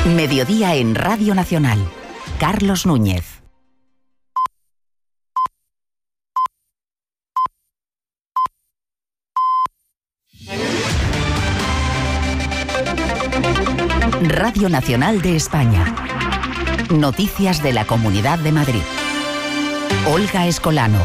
Mediodía en Radio Nacional. Carlos Núñez. Radio Nacional de España. Noticias de la Comunidad de Madrid. Olga Escolano.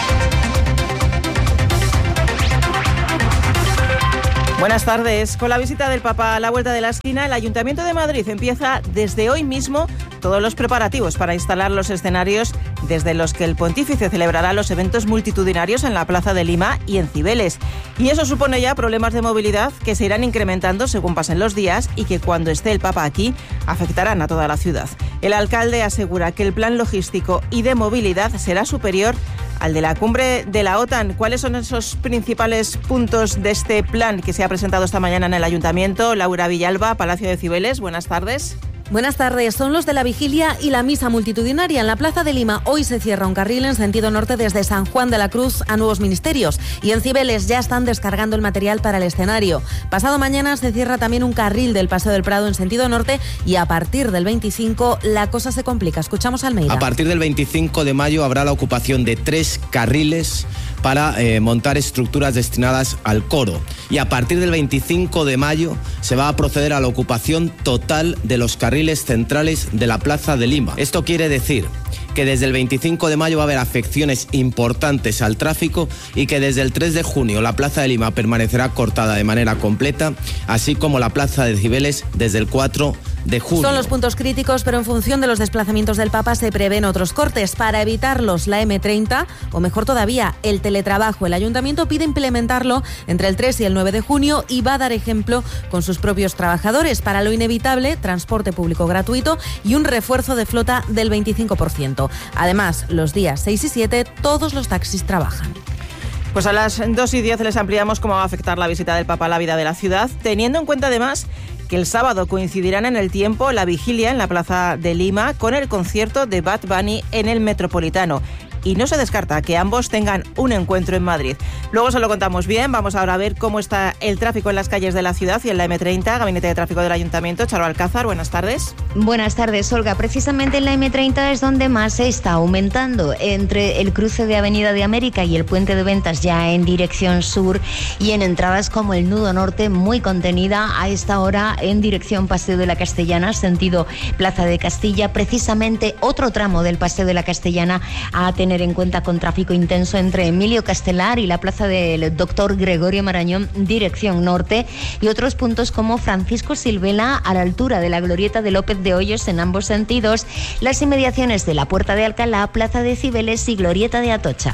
Buenas tardes. Con la visita del Papa a la vuelta de la esquina, el Ayuntamiento de Madrid empieza desde hoy mismo todos los preparativos para instalar los escenarios desde los que el pontífice celebrará los eventos multitudinarios en la Plaza de Lima y en Cibeles. Y eso supone ya problemas de movilidad que se irán incrementando según pasen los días y que cuando esté el Papa aquí afectarán a toda la ciudad. El alcalde asegura que el plan logístico y de movilidad será superior al de la cumbre de la OTAN. ¿Cuáles son esos principales puntos de este plan que se ha presentado esta mañana en el Ayuntamiento? Laura Villalba, Palacio de Cibeles, buenas tardes. Buenas tardes. Son los de la vigilia y la misa multitudinaria. En la Plaza de Lima hoy se cierra un carril en sentido norte desde San Juan de la Cruz a Nuevos Ministerios. Y en Cibeles ya están descargando el material para el escenario. Pasado mañana se cierra también un carril del Paseo del Prado en sentido norte y a partir del 25 la cosa se complica. Escuchamos a Almeida. A partir del 25 de mayo habrá la ocupación de 3 carriles para montar estructuras destinadas al coro. Y a partir del 25 de mayo se va a proceder a la ocupación total de los carriles centrales de la Plaza de Lima. Esto quiere decir que desde el 25 de mayo va a haber afecciones importantes al tráfico y que desde el 3 de junio la Plaza de Lima permanecerá cortada de manera completa, así como la Plaza de Cibeles desde el 4 de junio. Son los puntos críticos, pero en función de los desplazamientos del Papa se prevén otros cortes. Para evitarlos, la M30, o mejor todavía, el teletrabajo. El Ayuntamiento pide implementarlo entre el 3 y el 9 de junio y va a dar ejemplo con sus propios trabajadores. Para lo inevitable, transporte público gratuito y un refuerzo de flota del 25%. Además, los días 6 y 7, todos los taxis trabajan. Pues a las 2:10 les ampliamos cómo va a afectar la visita del Papa a la vida de la ciudad, teniendo en cuenta además que el sábado coincidirán en el tiempo la vigilia en la Plaza de Lima con el concierto de Bad Bunny en el Metropolitano. Y no se descarta que ambos tengan un encuentro en Madrid. Luego se lo contamos bien. Vamos ahora a ver cómo está el tráfico en las calles de la ciudad y en la M30. Gabinete de Tráfico del Ayuntamiento, Charo Alcázar, buenas tardes. Buenas tardes, Olga. Precisamente en la M30 es donde más se está aumentando, entre el cruce de Avenida de América y el Puente de Ventas ya en dirección sur y en entradas como el Nudo Norte, muy contenida a esta hora en dirección Paseo de la Castellana, sentido Plaza de Castilla. Precisamente otro tramo del Paseo de la Castellana a tener en cuenta con tráfico intenso entre Emilio Castelar y la Plaza del Doctor Gregorio Marañón, dirección norte, y otros puntos como Francisco Silvela a la altura de la Glorieta de López de Hoyos en ambos sentidos, las inmediaciones de la Puerta de Alcalá, Plaza de Cibeles y Glorieta de Atocha.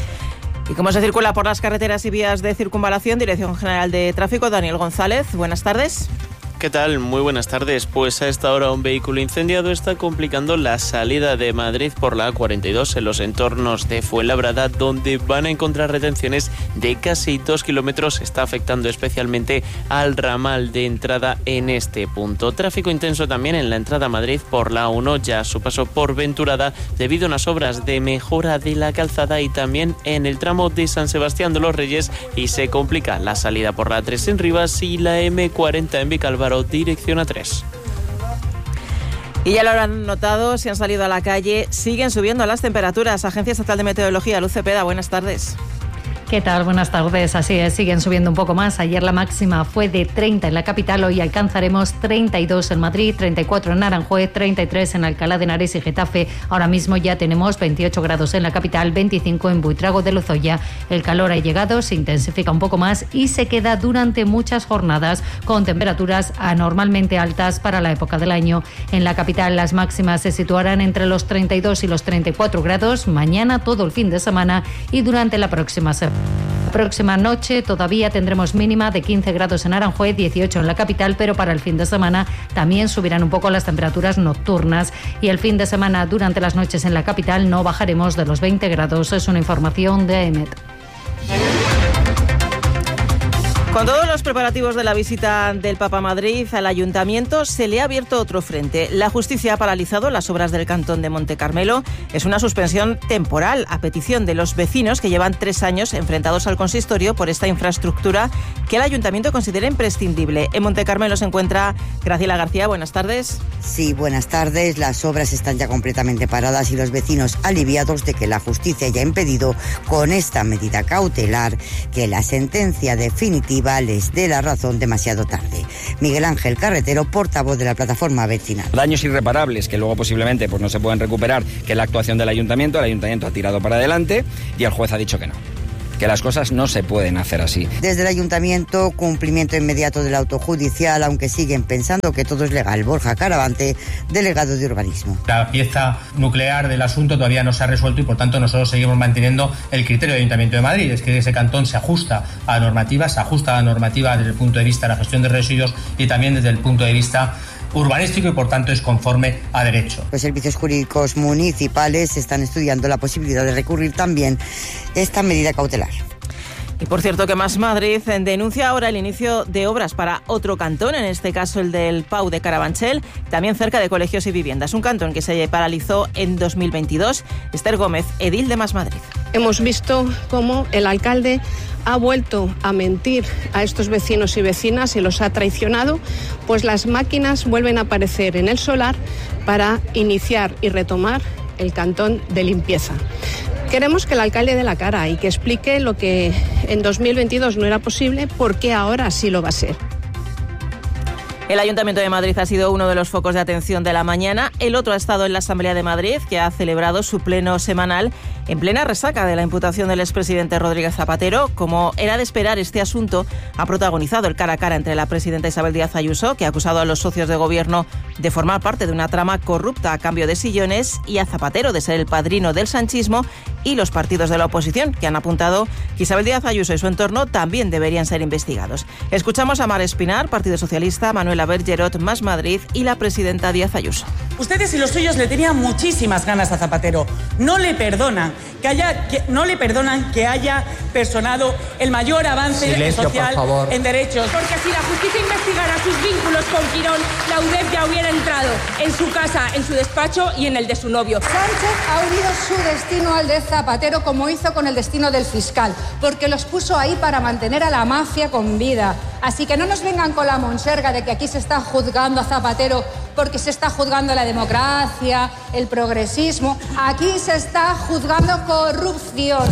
¿Y cómo se circula por las carreteras y vías de circunvalación? Dirección General de Tráfico, Daniel González, buenas tardes. ¿Qué tal? Muy buenas tardes. Pues a esta hora un vehículo incendiado está complicando la salida de Madrid por la A42 en los entornos de Fuenlabrada, donde van a encontrar retenciones de casi 2 kilómetros. Está afectando especialmente al ramal de entrada en este punto. Tráfico intenso también en la entrada a Madrid por la A1, ya a su paso por Venturada, debido a unas obras de mejora de la calzada y también en el tramo de San Sebastián de los Reyes, y se complica la salida por la A3 en Rivas y la M40 en Vicálvaro, dirección A3. Y ya lo habrán notado, si han salido a la calle, siguen subiendo las temperaturas. Agencia Estatal de Meteorología, Luz Cepeda, buenas tardes. ¿Qué tal? Buenas tardes. Así es, siguen subiendo un poco más. Ayer la máxima fue de 30 en la capital, hoy alcanzaremos 32 en Madrid, 34 en Aranjuez, 33 en Alcalá de Henares y Getafe. Ahora mismo ya tenemos 28 grados en la capital, 25 en Buitrago de Lozoya. El calor ha llegado, se intensifica un poco más y se queda durante muchas jornadas con temperaturas anormalmente altas para la época del año. En la capital las máximas se situarán entre los 32 y los 34 grados, mañana, todo el fin de semana y durante la próxima semana. La próxima noche todavía tendremos mínima de 15 grados en Aranjuez, 18 en la capital, pero para el fin de semana también subirán un poco las temperaturas nocturnas y el fin de semana durante las noches en la capital no bajaremos de los 20 grados. Es una información de AEMET. Con todos los preparativos de la visita del Papa a Madrid, al Ayuntamiento se le ha abierto otro frente. La justicia ha paralizado las obras del Cantón de Monte Carmelo. Es una suspensión temporal a petición de los vecinos que llevan 3 años enfrentados al consistorio por esta infraestructura que el Ayuntamiento considera imprescindible. En Monte Carmelo se encuentra Graciela García. Buenas tardes. Sí, buenas tardes. Las obras están ya completamente paradas y los vecinos aliviados de que la justicia haya impedido con esta medida cautelar que la sentencia definitiva les dé la razón demasiado tarde. Miguel Ángel Carretero, portavoz de la plataforma vecinal. Daños irreparables que luego posiblemente no se pueden recuperar, que es la actuación del Ayuntamiento. El Ayuntamiento ha tirado para adelante y el juez ha dicho que no, que las cosas no se pueden hacer así. Desde el Ayuntamiento, cumplimiento inmediato del auto judicial, aunque siguen pensando que todo es legal. Borja Caravante, delegado de Urbanismo. La pieza nuclear del asunto todavía no se ha resuelto y por tanto nosotros seguimos manteniendo el criterio del Ayuntamiento de Madrid, es que ese cantón se ajusta a la normativa desde el punto de vista de la gestión de residuos y también desde el punto de vista urbanístico y por tanto es conforme a derecho. Los servicios jurídicos municipales están estudiando la posibilidad de recurrir también esta medida cautelar. Y por cierto que Más Madrid denuncia ahora el inicio de obras para otro cantón, en este caso el del Pau de Carabanchel, también cerca de colegios y viviendas. Un cantón que se paralizó en 2022. Esther Gómez, edil de Más Madrid. Hemos visto cómo el alcalde ha vuelto a mentir a estos vecinos y vecinas y los ha traicionado, pues las máquinas vuelven a aparecer en el solar para iniciar y retomar el cantón de limpieza. Queremos que el alcalde dé la cara y que explique lo que en 2022 no era posible, por qué ahora sí lo va a ser. El Ayuntamiento de Madrid ha sido uno de los focos de atención de la mañana. El otro ha estado en la Asamblea de Madrid, que ha celebrado su pleno semanal en plena resaca de la imputación del expresidente Rodríguez Zapatero. Como era de esperar, este asunto ha protagonizado el cara a cara entre la presidenta Isabel Díaz Ayuso, que ha acusado a los socios de gobierno de formar parte de una trama corrupta a cambio de sillones, y a Zapatero de ser el padrino del sanchismo, y los partidos de la oposición, que han apuntado que Isabel Díaz Ayuso y su entorno también deberían ser investigados. Escuchamos a Mar Espinar, Partido Socialista, Manuela Bergerot, Más Madrid, y la presidenta Díaz Ayuso. Ustedes y los suyos le tenían muchísimas ganas a Zapatero. No le perdonan que haya personado el mayor avance social en derechos. Porque si la justicia investigara sus vínculos con Quirón, la UDEF ya hubiera entrado en su casa, en su despacho y en el de su novio. Sánchez ha unido su destino al de Zapatero, como hizo con el destino del fiscal, porque los puso ahí para mantener a la mafia con vida. Así que no nos vengan con la monserga de que aquí se está juzgando a Zapatero porque se está juzgando la democracia, el progresismo. Aquí se está juzgando corrupción.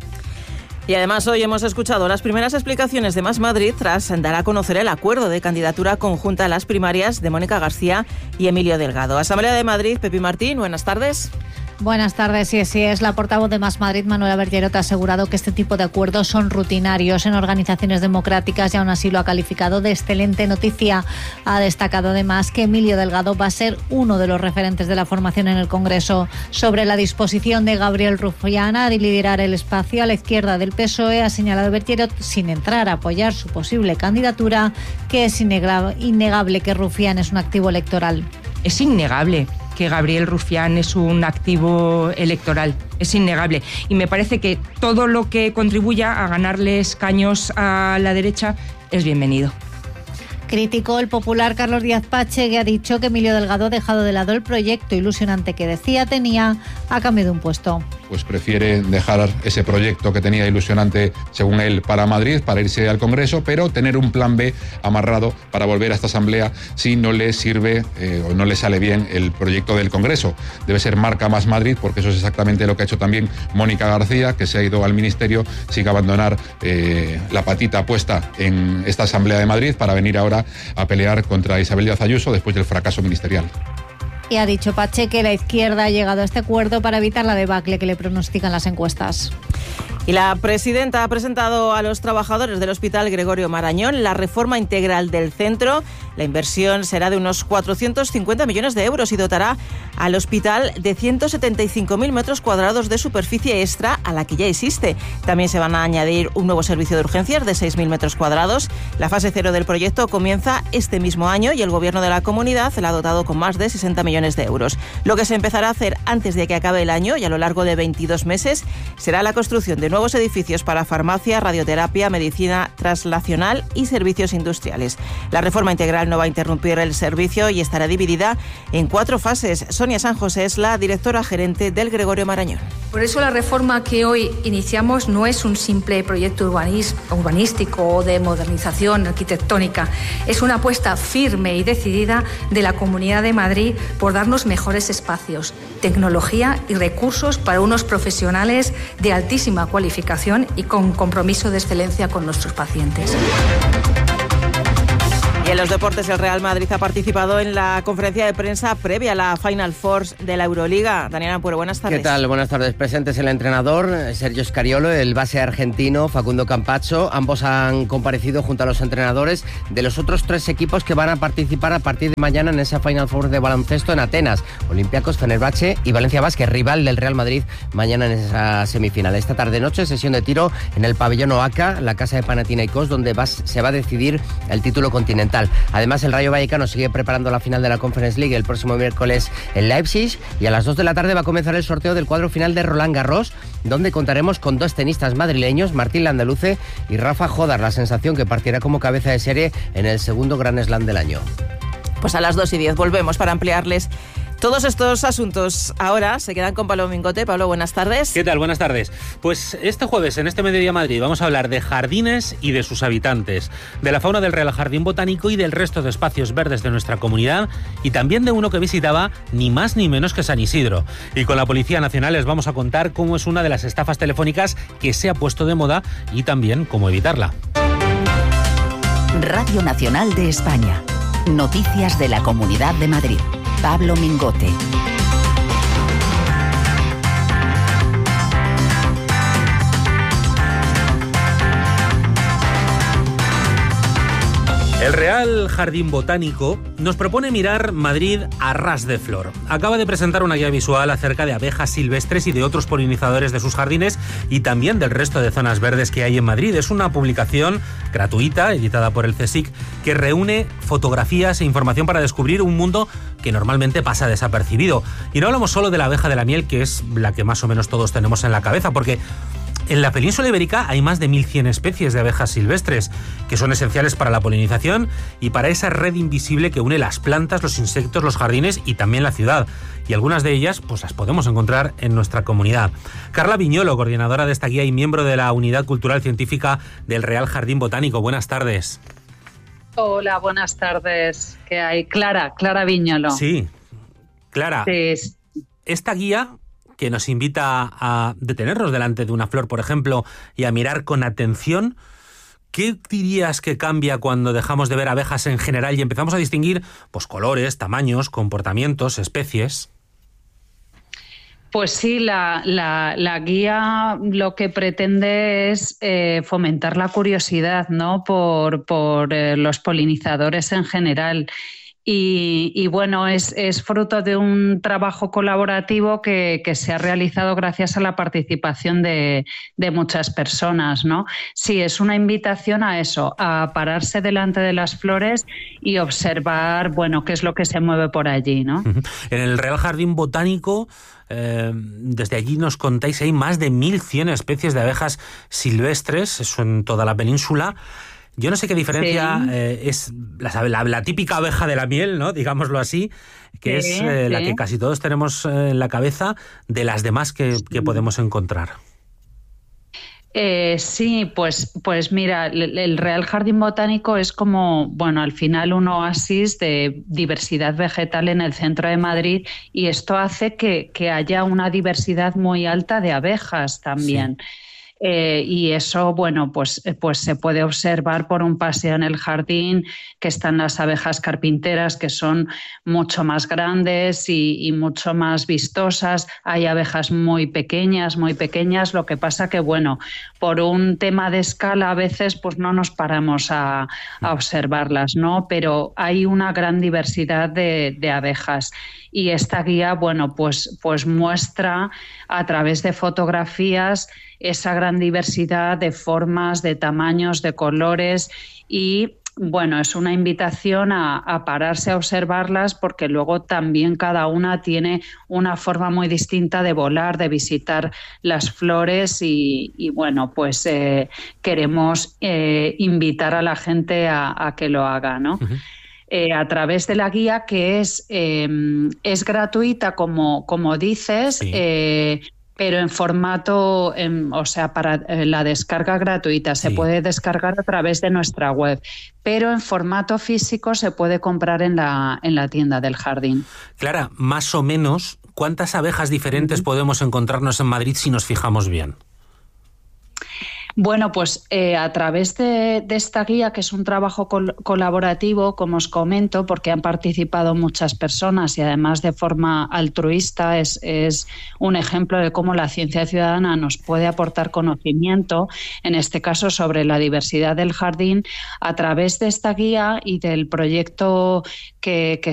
Y además hoy hemos escuchado las primeras explicaciones de Más Madrid tras dar a conocer el acuerdo de candidatura conjunta a las primarias de Mónica García y Emilio Delgado. Asamblea de Madrid, Pepi Martín, buenas tardes. Buenas tardes, sí, es la portavoz de Más Madrid, Manuela Bergerot, ha asegurado que este tipo de acuerdos son rutinarios en organizaciones democráticas y aún así lo ha calificado de excelente noticia. Ha destacado además que Emilio Delgado va a ser uno de los referentes de la formación en el Congreso. Sobre la disposición de Gabriel Rufián a liderar el espacio a la izquierda del PSOE, ha señalado Bergerot, sin entrar a apoyar su posible candidatura, que es innegable que Rufián es un activo electoral. Es innegable que Gabriel Rufián es un activo electoral, es innegable. Y me parece que todo lo que contribuya a ganarle escaños a la derecha es bienvenido. Criticó el popular Carlos Díaz Pache, que ha dicho que Emilio Delgado ha dejado de lado el proyecto ilusionante que decía tenía a cambio de un puesto. Pues prefiere dejar ese proyecto que tenía ilusionante, según él, para Madrid, para irse al Congreso, pero tener un plan B amarrado para volver a esta Asamblea si no le sirve o no le sale bien el proyecto del Congreso. Debe ser marca Más Madrid, porque eso es exactamente lo que ha hecho también Mónica García, que se ha ido al Ministerio sin abandonar la patita puesta en esta Asamblea de Madrid para venir ahora a pelear contra Isabel Díaz Ayuso después del fracaso ministerial. Y ha dicho Pache que la izquierda ha llegado a este acuerdo para evitar la debacle que le pronostican las encuestas. Y la presidenta ha presentado a los trabajadores del Hospital Gregorio Marañón la reforma integral del centro. La inversión será de unos 450 millones de euros y dotará al hospital de 175.000 metros cuadrados de superficie extra a la que ya existe. También se van a añadir un nuevo servicio de urgencias de 6.000 metros cuadrados. La fase 0 del proyecto comienza este mismo año y el Gobierno de la Comunidad la ha dotado con más de 60 millones de euros. Lo que se empezará a hacer antes de que acabe el año y a lo largo de 22 meses será la construcción de nuevos edificios para farmacia, radioterapia, medicina translacional y servicios industriales. La reforma integral no va a interrumpir el servicio y estará dividida en 4 fases. Sonia San José es la directora gerente del Gregorio Marañón. Por eso la reforma que hoy iniciamos no es un simple proyecto urbanístico o de modernización arquitectónica. Es una apuesta firme y decidida de la Comunidad de Madrid por darnos mejores espacios, tecnología y recursos para unos profesionales de altísima cualificación y con compromiso de excelencia con nuestros pacientes. Y en los deportes, el Real Madrid ha participado en la conferencia de prensa previa a la Final Four de la Euroliga. Daniel Ampuero, buenas tardes. ¿Qué tal? Buenas tardes. Presentes el entrenador Sergio Scariolo, el base argentino Facundo Campazzo. Ambos han comparecido junto a los entrenadores de los otros 3 equipos que van a participar a partir de mañana en esa Final Four de baloncesto en Atenas. Olympiacos, Fenerbahce y Valencia Basket, rival del Real Madrid mañana en esa semifinal. Esta tarde-noche, sesión de tiro en el pabellón Oaca, la casa de Panathinaikos, donde se va a decidir el título continental. Además, el Rayo Vallecano sigue preparando la final de la Conference League el próximo miércoles en Leipzig y a las 2 de la tarde va a comenzar el sorteo del cuadro final de Roland Garros, donde contaremos con 2 tenistas madrileños, Martín Landaluce y Rafa Jodar, la sensación que partirá como cabeza de serie en el segundo Grand Slam del año. Pues a las 2:10 volvemos para ampliarles todos estos asuntos. Ahora se quedan con Pablo Mingote. Pablo, buenas tardes. ¿Qué tal? Buenas tardes. Pues este jueves en este Mediodía Madrid vamos a hablar de jardines y de sus habitantes, de la fauna del Real Jardín Botánico y del resto de espacios verdes de nuestra comunidad, y también de uno que visitaba ni más ni menos que San Isidro. Y con la Policía Nacional les vamos a contar cómo es una de las estafas telefónicas que se ha puesto de moda y también cómo evitarla. Radio Nacional de España. Noticias de la Comunidad de Madrid. Pablo Mingote. El Real Jardín Botánico nos propone mirar Madrid a ras de flor. Acaba de presentar una guía visual acerca de abejas silvestres y de otros polinizadores de sus jardines y también del resto de zonas verdes que hay en Madrid. Es una publicación gratuita, editada por el CSIC, que reúne fotografías e información para descubrir un mundo que normalmente pasa desapercibido. Y no hablamos solo de la abeja de la miel, que es la que más o menos todos tenemos en la cabeza, porque en la península ibérica hay más de 1.100 especies de abejas silvestres, que son esenciales para la polinización y para esa red invisible que une las plantas, los insectos, los jardines y también la ciudad. Y algunas de ellas pues las podemos encontrar en nuestra comunidad. Carla Viñolo, coordinadora de esta guía y miembro de la Unidad Cultural Científica del Real Jardín Botánico. Buenas tardes. Hola, buenas tardes. ¿Qué hay? Clara Viñolo. Sí, Clara. Sí. Esta guía, que nos invita a detenernos delante de una flor, por ejemplo, y a mirar con atención, ¿qué dirías que cambia cuando dejamos de ver abejas en general y empezamos a distinguir pues colores, tamaños, comportamientos, especies? Pues sí, la guía lo que pretende es fomentar la curiosidad, ¿no?, por los polinizadores en general. Y bueno, es fruto de un trabajo colaborativo que se ha realizado gracias a la participación de muchas personas, ¿no? Sí, es una invitación a eso, a pararse delante de las flores y observar, bueno, qué es lo que se mueve por allí, ¿no? En el Real Jardín Botánico, desde allí nos contáis, hay más de 1.100 especies de abejas silvestres, eso en toda la península. Yo no sé qué diferencia es la típica abeja de la miel, ¿no?, digámoslo así, que es la que casi todos tenemos en la cabeza, de las demás que podemos encontrar. Sí, pues mira, el Real Jardín Botánico es como, bueno, al final un oasis de diversidad vegetal en el centro de Madrid, y esto hace que haya una diversidad muy alta de abejas también. Sí. Y eso, bueno, pues se puede observar por un paseo en el jardín, que están las abejas carpinteras, que son mucho más grandes y mucho más vistosas. Hay abejas muy pequeñas, lo que pasa que, bueno, por un tema de escala a veces pues no nos paramos a observarlas, ¿no? Pero hay una gran diversidad de abejas. Y esta guía, bueno, pues muestra a través de fotografías esa gran diversidad de formas, de tamaños, de colores y, bueno, es una invitación a pararse a observarlas porque luego también cada una tiene una forma muy distinta de volar, de visitar las flores y bueno, pues queremos invitar a la gente a que lo haga, ¿no? Uh-huh. A través de la guía que es gratuita, como dices, sí. Pero en formato, o sea, para la descarga gratuita, se puede descargar a través de nuestra web, pero en formato físico se puede comprar en la tienda del jardín. Clara, más o menos, ¿cuántas abejas diferentes podemos encontrarnos en Madrid si nos fijamos bien? Bueno, pues a través de esta guía, que es un trabajo colaborativo, como os comento, porque han participado muchas personas y además de forma altruista, es un ejemplo de cómo la ciencia ciudadana nos puede aportar conocimiento, en este caso sobre la diversidad del jardín, a través de esta guía y del proyecto que